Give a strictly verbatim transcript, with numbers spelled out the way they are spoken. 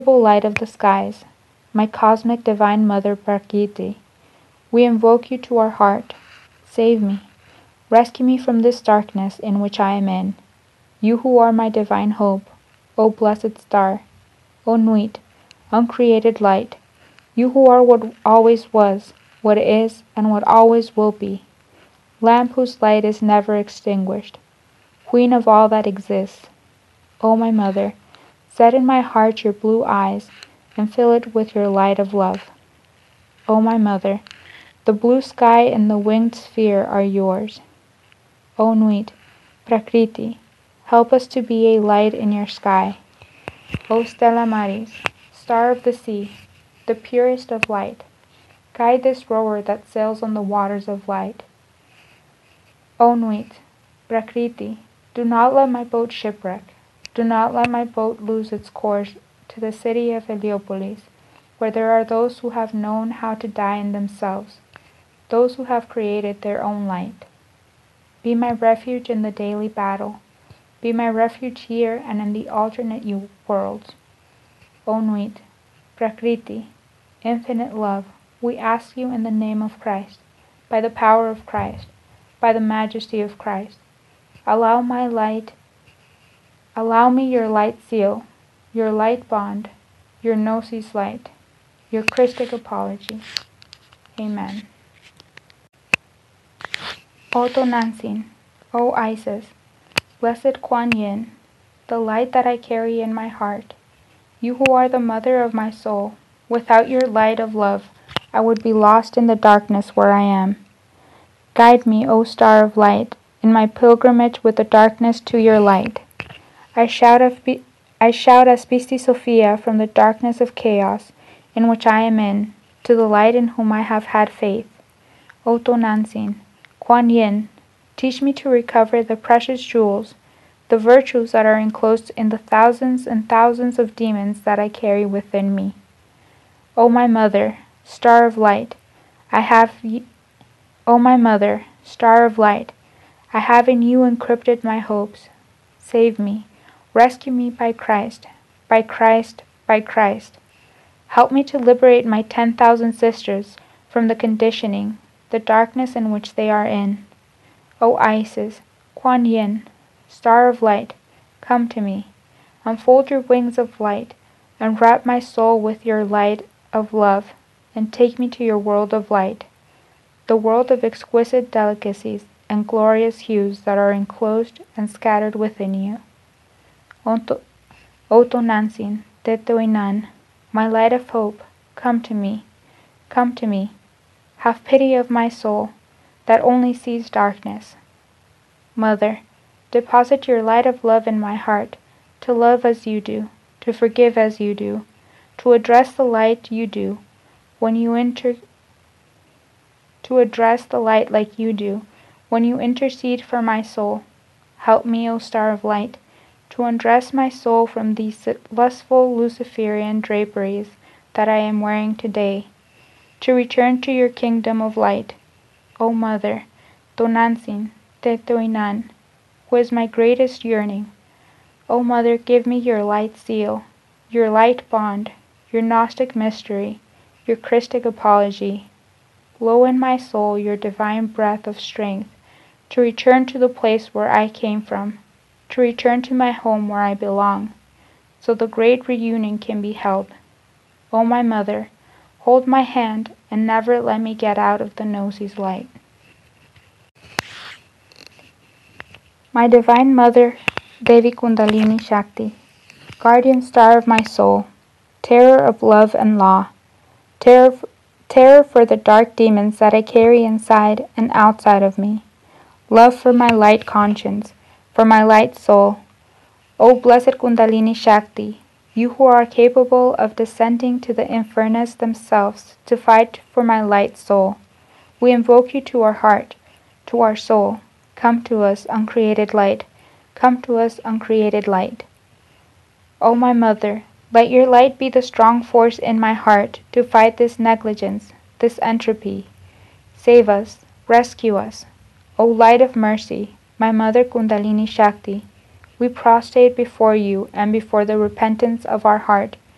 light of the skies, my cosmic divine mother Prakriti, we invoke you to our heart. Save me. Rescue me from this darkness in which I am in. You who are my divine hope, O blessed star, O Nuit, uncreated light, you who are what always was, what is, and what always will be, lamp whose light is never extinguished, queen of all that exists, O my mother, set in my heart your blue eyes and fill it with your light of love. O my mother, the blue sky and the winged sphere are yours. O Nuit, Prakriti, help us to be a light in your sky. O Stella Maris, star of the sea, the purest of light, guide this rower that sails on the waters of light. O Nuit, Prakriti, do not let my boat shipwreck. Do not let my boat lose its course to the city of Heliopolis, where there are those who have known how to die in themselves, those who have created their own light. Be my refuge in the daily battle. Be my refuge here and in the alternate worlds. O Nuit, Prakriti, infinite love, we ask you in the name of Christ, by the power of Christ, by the majesty of Christ, allow my light, allow me your light seal, your light bond, your gnosis light, your Christic apology. Amen. O Tonantzin, O Isis, blessed Kuan Yin, the light that I carry in my heart, you who are the mother of my soul, without your light of love, I would be lost in the darkness where I am. Guide me, O star of light, in my pilgrimage with the darkness to your light. I shout, of, I shout as Pisti Sophia from the darkness of chaos in which I am in, to the light in whom I have had faith. O Tonantzin, Kuan Yin, teach me to recover the precious jewels, the virtues that are enclosed in the thousands and thousands of demons that I carry within me. O my mother, star of light, I have y- O my mother, star of light, I have in you encrypted my hopes. Save me, rescue me by Christ, by Christ, by Christ. Help me to liberate my ten thousand sisters from the conditioning, the darkness in which they are in. O Isis, Kuan Yin, star of light, come to me. Unfold your wings of light, and wrap my soul with your light of love, and take me to your world of light, the world of exquisite delicacies and glorious hues that are enclosed and scattered within you. O Tonantzin, Tetoinan, my light of hope, come to me, come to me. Have pity of my soul, that only sees darkness. Mother, deposit your light of love in my heart, to love as you do, to forgive as you do, to address the light you do, when you enter, to address the light like you do, when you intercede for my soul. Help me, O star of light, to undress my soul from these lustful Luciferian draperies that I am wearing today, to return to your kingdom of light. O Mother, Tonantzin, Tetoinan, who is my greatest yearning. O Mother, give me your light seal, your light bond, your Gnostic mystery, your Christic apology. Blow in my soul your divine breath of strength, to return to the place where I came from, to return to my home where I belong, so the great reunion can be held. O my Mother, hold my hand and never let me get out of the Gnosis light. My Divine Mother, Devi Kundalini Shakti, guardian star of my soul, terror of love and law, terror, terror for the dark demons that I carry inside and outside of me, love for my light conscience, for my light soul. O blessed Kundalini Shakti, you who are capable of descending to the infernus themselves to fight for my light soul, we invoke you to our heart, to our soul. Come to us, uncreated light. Come to us, uncreated light. O my Mother, let your light be the strong force in my heart to fight this negligence, this entropy. Save us, rescue us. O light of mercy, my Mother Kundalini Shakti, we prostrate before you and before the repentance of our heart